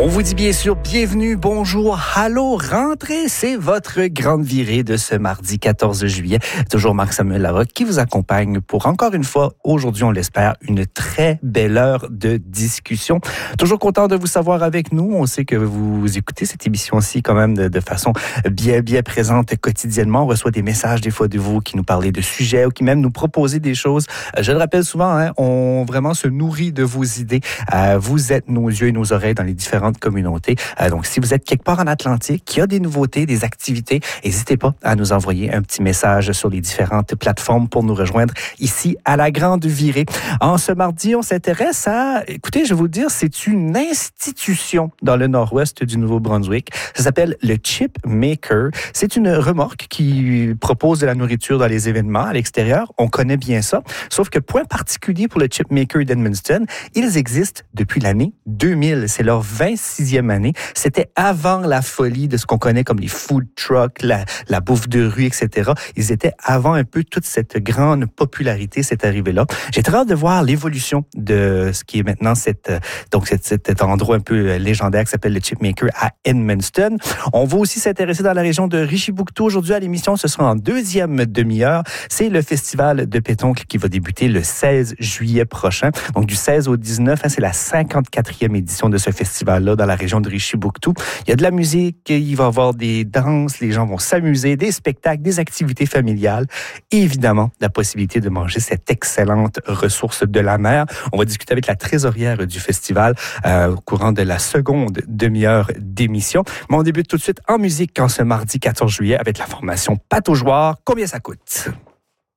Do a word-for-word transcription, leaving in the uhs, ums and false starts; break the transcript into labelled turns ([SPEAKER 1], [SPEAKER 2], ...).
[SPEAKER 1] On vous dit bien sûr bienvenue, bonjour, allô, rentrez, c'est votre grande virée de ce mardi quatorze juillet. Toujours Marc-Samuel Larocque qui vous accompagne pour encore une fois, aujourd'hui on l'espère, une très belle heure de discussion. Toujours content de vous savoir avec nous, on sait que vous écoutez cette émission-ci quand même de, de façon bien bien présente quotidiennement. On reçoit des messages des fois de vous qui nous parlez de sujets ou qui même nous proposez des choses. Je le rappelle souvent, hein, on vraiment se nourrit de vos idées. Euh, vous êtes nos yeux et nos oreilles dans les différentes communautés. Euh, donc, si vous êtes quelque part en Atlantique, qu'il y a des nouveautés, des activités, n'hésitez pas à nous envoyer un petit message sur les différentes plateformes pour nous rejoindre ici à la Grande Virée. En ce mardi, on s'intéresse à, écoutez, je vais vous le dire, c'est une institution dans le nord-ouest du Nouveau-Brunswick. Ça s'appelle le Chip Maker. C'est une remorque qui propose de la nourriture dans les événements à l'extérieur. On connaît bien ça. Sauf que, point particulier pour le Chip Maker d'Edmundston, ils existent depuis l'année deux mille. C'est leur vingt-sixième année. C'était avant la folie de ce qu'on connaît comme les food trucks, la, la bouffe de rue, et cetera. Ils étaient avant un peu toute cette grande popularité, cette arrivée-là. J'ai très hâte de voir l'évolution de ce qui est maintenant cette, donc cet, cet endroit un peu légendaire qui s'appelle le Chip Maker à Edmundston. On va aussi s'intéresser dans la région de Richibouctou. Aujourd'hui à l'émission, ce sera en deuxième demi-heure. C'est le festival de pétanque qui va débuter le seize juillet prochain. Donc du seize au dix-neuf, hein, c'est la cinquante-quatrième édition de ce festival-là dans la région de Richibouctou. Il y a de la musique, il va y avoir des danses, les gens vont s'amuser, des spectacles, des activités familiales et évidemment la possibilité de manger cette excellente ressource de la mer. On va discuter avec la trésorière du festival euh, au courant de la seconde demi-heure d'émission. Mais on débute tout de suite en musique en ce mardi quatorze juillet avec la formation Pataugeoire. Combien ça coûte?